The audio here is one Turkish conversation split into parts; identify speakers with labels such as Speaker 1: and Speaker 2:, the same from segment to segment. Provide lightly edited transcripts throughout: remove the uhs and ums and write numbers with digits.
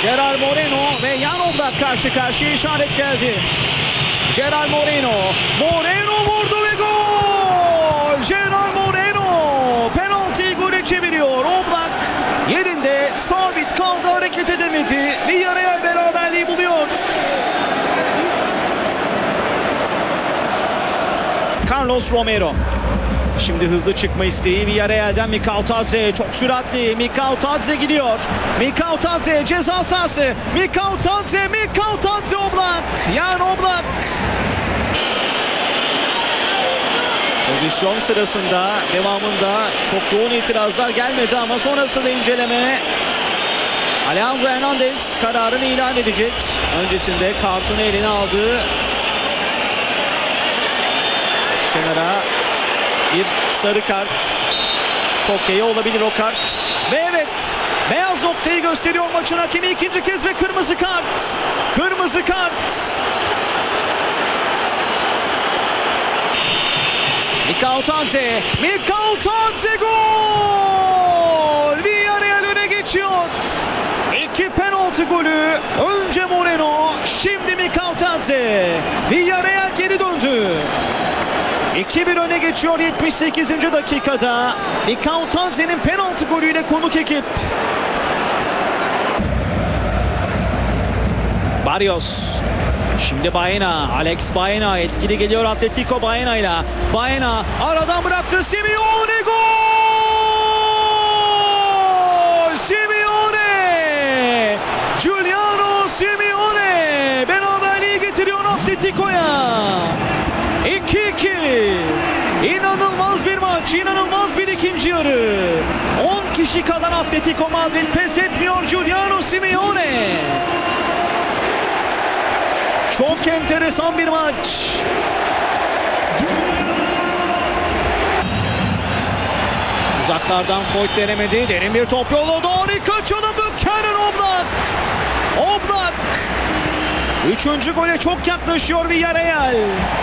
Speaker 1: Gerard Moreno ve Jan Oblak karşı karşıya, işaret geldi. Gerard Moreno. Moreno vurdu ve gol! Gerard Moreno penaltıyı gole çeviriyor. Oblak yerinde sabit kaldı, hareket edemedi. Villarreal beraberliği buluyor. Carlos Romero. Şimdi hızlı çıkma isteği Villarreal'den Mikal Tadze. Çok süratli. Mikal Tadze gidiyor. Mikal Tadze ceza sahası. Mikal Tadze Oblak. Jan Oblak. Pozisyon sırasında devamında çok yoğun itirazlar gelmedi ama sonrasında inceleme. Alejandro Hernandez kararını ilan edecek. Öncesinde kartını eline aldı. Kenara bir sarı kart. Kokeye olabilir o kart. Ve evet, beyaz noktayı gösteriyor maçın hakemi ikinci kez ve kırmızı kart. Kırmızı kart. Mikal Tadze gol! Villarreal öne geçiyor. İki penaltı golü. Önce Moreno, şimdi Mikal Tadze. Villarreal geri döndü. 2-1 öne geçiyor 78. dakikada. Mikal Tadze'nin penaltı golüyle konuk ekip. Barrios. Şimdi Baena. Alex Baena etkili geliyor Atletico Baena ile. Baena aradan bıraktı. Simeone gol! Simeone! Giuliano Simeone beraberliği getiriyor Atletico'ya. 2-2. İnanılmaz bir maç, inanılmaz bir ikinci yarı. 10 kişi kalan Atletico Madrid pes etmiyor. Giuliano Simeone. Çok enteresan bir maç. Uzaklardan Foyt denemedi. Derin bir top yolladı. Harika çalım Buchanan Oblak. Oblak. 3. gole çok yaklaşıyor Villarreal.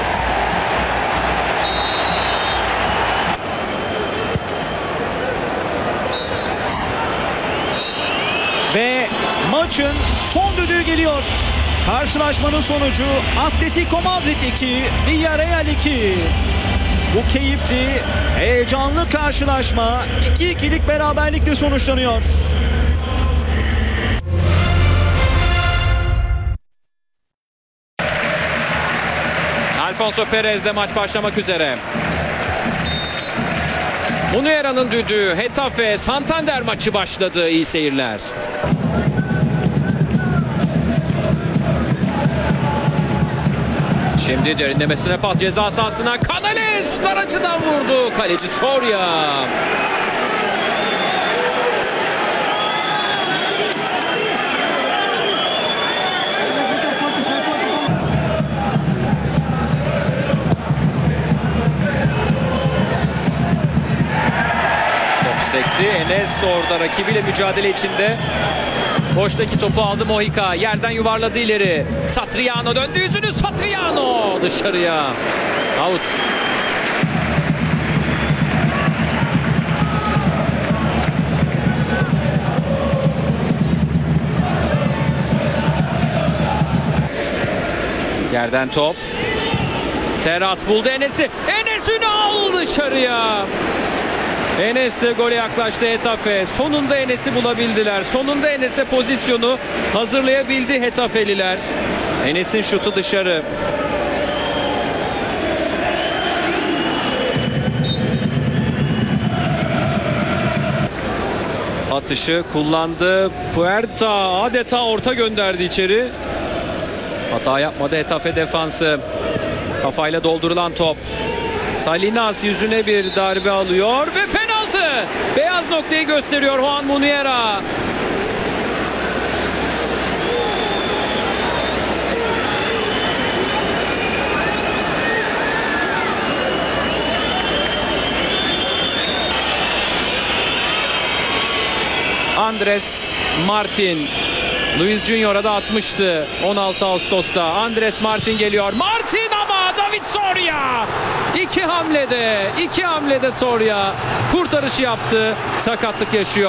Speaker 1: Ve maçın son düdüğü geliyor. Karşılaşmanın sonucu Atletico Madrid 2, Villarreal 2. Bu keyifli, heyecanlı karşılaşma 2-2'lik beraberlikle sonuçlanıyor.
Speaker 2: Alfonso Perez'de maç başlamak üzere. Muniera'nın düdüğü, Getafe Santander maçı başladı. İyi seyirler. Şimdi derinlemesine pas ceza sahasına. Canales dar açıdan vurdu. Kaleci Soria. Top sekti. Enes orada rakibiyle mücadele içinde. Boştaki topu aldı Mojica. Yerden yuvarladı ileri. Satriano döndü yüzünü. Satriano dışarıya. Out. Yerden top. Terats buldu Enes'i. Enes Ünal dışarıya. Enes'le gole yaklaştı Getafe. Sonunda Enes'i bulabildiler. Sonunda Enes'e pozisyonu hazırlayabildi Getafeliler. Enes'in şutu dışarı. Atışı kullandı. Puerta adeta orta gönderdi içeri. Hata yapmadı Getafe defansı. Kafayla doldurulan top. Salinas yüzüne bir darbe alıyor ve penaltı. Beyaz noktayı gösteriyor Juan Muniera. Andres Martin. Luis Junior'a da atmıştı 16 Ağustos'ta. Andres Martin geliyor. Martin ama David Soria. İki hamlede Soria kurtarışı yaptı. Sakatlık yaşıyor.